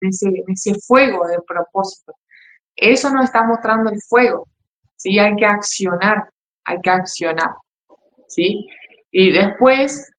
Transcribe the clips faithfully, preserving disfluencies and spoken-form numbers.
en ese, en ese fuego del propósito. Eso nos está mostrando el fuego, ¿sí? Hay que accionar, hay que accionar, ¿sí? Y después,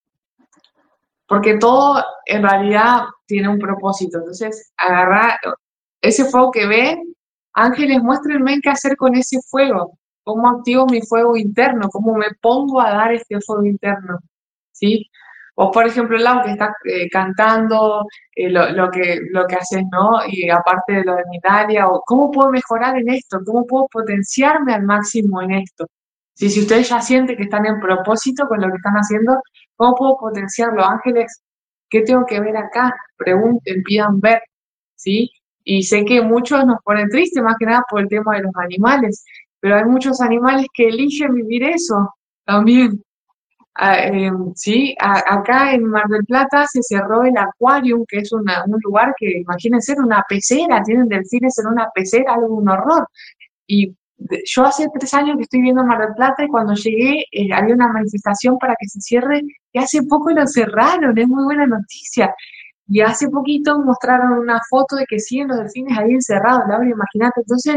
porque todo en realidad tiene un propósito, entonces agarrar ese fuego que ven, ángeles, muéstrenme qué hacer con ese fuego, cómo activo mi fuego interno, cómo me pongo a dar este fuego interno, ¿sí? O por ejemplo, Lau, que está eh, cantando, eh, lo, lo, que, lo que haces, ¿no? Y aparte de lo de Mindalia, o cómo puedo mejorar en esto, cómo puedo potenciarme al máximo en esto. ¿Sí? Si ustedes ya sienten que están en propósito con lo que están haciendo, ¿cómo puedo potenciarlo? Ángeles, ¿qué tengo que ver acá? Pregunten, pidan ver, ¿sí? Y sé que muchos nos ponen tristes, más que nada por el tema de los animales, pero hay muchos animales que eligen vivir eso también. Ah, eh, sí, a- acá en Mar del Plata se cerró el Aquarium, que es una- un lugar que, imagínense, era una pecera, tienen delfines en una pecera, algo un horror. Y de- yo hace tres años que estoy viendo Mar del Plata y cuando llegué eh, había una manifestación para que se cierre y hace poco lo cerraron, es muy buena noticia. Y hace poquito mostraron una foto de que siguen los delfines ahí encerrados, Laura, imagínate. Entonces,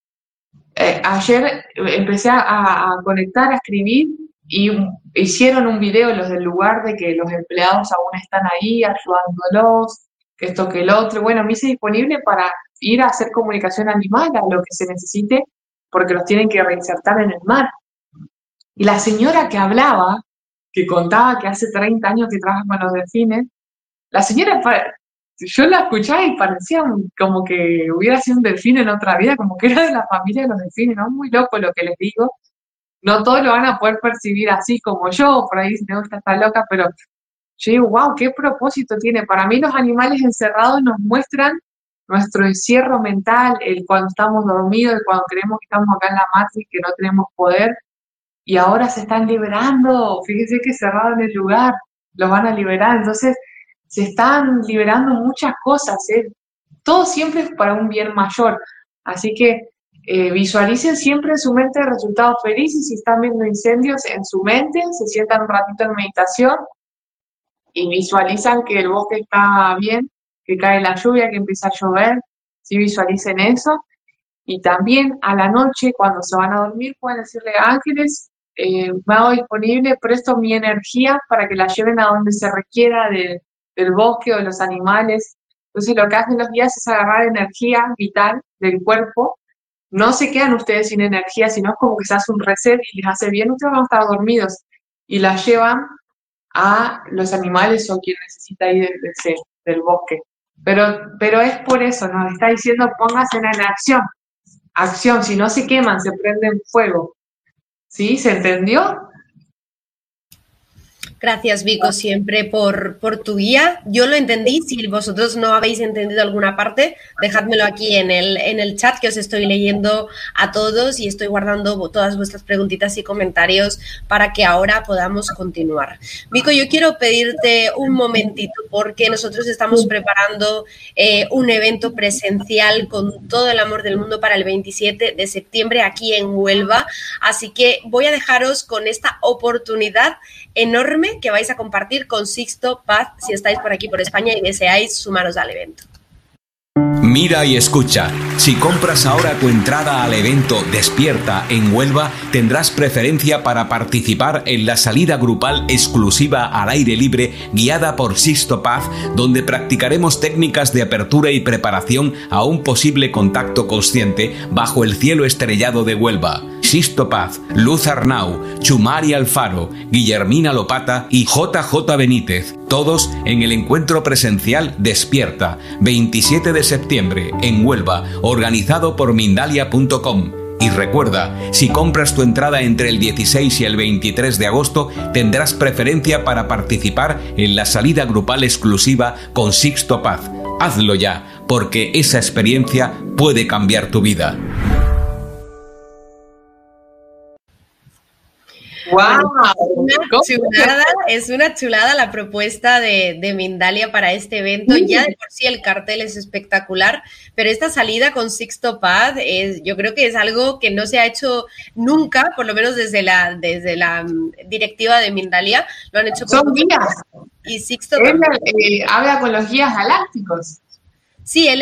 eh, ayer eh, empecé a, a conectar, a escribir y hicieron un video los del lugar de que los empleados aún están ahí ayudándolos, que esto, que el otro. Bueno, me hice disponible para ir a hacer comunicación animal a lo que se necesite porque los tienen que reinsertar en el mar. Y la señora que hablaba, que contaba que hace treinta años que trabaja con los delfines, la señora, pa- yo la escuchaba y parecía un- como que hubiera sido un delfín en otra vida, como que era de la familia de los delfines, ¿no? Muy loco lo que les digo. No todos lo van a poder percibir así como yo, por ahí dicen, no, esta está loca, pero yo digo, wow, qué propósito tiene. Para mí los animales encerrados nos muestran nuestro encierro mental, el cuando estamos dormidos, el cuando creemos que estamos acá en la Matrix, que no tenemos poder, y ahora se están liberando, fíjense que cerrado en el lugar, los van a liberar, entonces se están liberando muchas cosas, ¿eh? Todo siempre es para un bien mayor, así que eh, visualicen siempre en su mente resultados felices, si están viendo incendios en su mente, se sientan un ratito en meditación y visualizan que el bosque está bien, que cae la lluvia, que empieza a llover, si visualicen eso. Y también a la noche, cuando se van a dormir, pueden decirle, ángeles, eh, me hago disponible, presto mi energía para que la lleven a donde se requiera de, del bosque o de los animales. Entonces lo que hacen los guías es agarrar energía vital del cuerpo. No se quedan ustedes sin energía, sino es como que se hace un reset y les hace bien, ustedes van a estar dormidos. Y la llevan a los animales o quien necesita ir del, del, del bosque. Pero, pero es por eso, nos está diciendo pónganse en acción. Acción, si no se queman, se prenden fuego. ¿Sí? ¿Se entendió? Gracias, Vico, siempre por, por tu guía. Yo lo entendí. Si vosotros no habéis entendido alguna parte, dejádmelo aquí en el, en el chat, que os estoy leyendo a todos y estoy guardando todas vuestras preguntitas y comentarios para que ahora podamos continuar. Vico, yo quiero pedirte un momentito porque nosotros estamos preparando eh, un evento presencial con todo el amor del mundo para el veintisiete de septiembre aquí en Huelva. Así que voy a dejaros con esta oportunidad enorme que vais a compartir con Sixto Paz si estáis por aquí por España y deseáis sumaros al evento. Mira y escucha. Si compras ahora tu entrada al evento Despierta en Huelva, tendrás preferencia para participar en la salida grupal exclusiva al aire libre guiada por Sixto Paz, donde practicaremos técnicas de apertura y preparación a un posible contacto consciente bajo el cielo estrellado de Huelva. Sixto Paz, Luz Arnau, Chumari Alfaro, Guillermina Lopata y J J Benítez, todos en el encuentro presencial Despierta, veintisiete de septiembre, en Huelva, organizado por Mindalia punto com. Y recuerda, si compras tu entrada entre el dieciséis y el veintitrés de agosto, tendrás preferencia para participar en la salida grupal exclusiva con Sixto Paz. Hazlo ya, porque esa experiencia puede cambiar tu vida. ¡Wow! Es una chulada, es una chulada la propuesta de, de Mindalia para este evento. Sí. Ya de por sí el cartel es espectacular, pero esta salida con Sixto Paz es, yo creo que es algo que no se ha hecho nunca, por lo menos desde la, desde la directiva de Mindalia. Lo han hecho con Son guías. Y Sixto Él eh, habla con los guías galácticos. Sí, él